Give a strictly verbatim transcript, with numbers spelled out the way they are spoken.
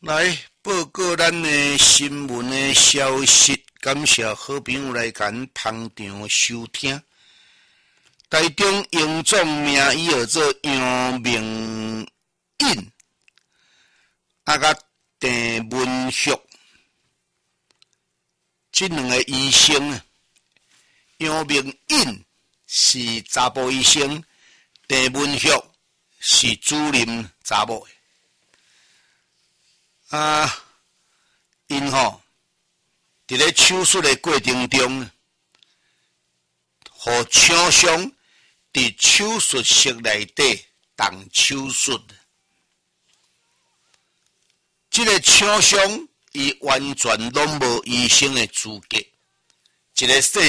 来报告咱的新闻的消息，感谢好朋友来咱捧场收听。台中杨总名伊号做杨明印，啊甲郑文旭，这两个医生啊，杨明印是查甫医生，郑文旭是主任查某的。啊，因吼伫咧手术的过程中，互厂商伫手术室内底动手术。这个厂商伊完全拢无医生的资格，一个细